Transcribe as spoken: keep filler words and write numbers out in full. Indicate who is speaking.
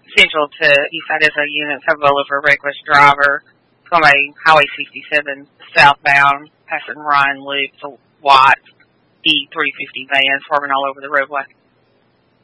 Speaker 1: Central to Eastside S O units have a for a reckless driver from a Highway sixty-seven southbound, passing Ryan Loop to White E three fifty van, swerving all over the roadway.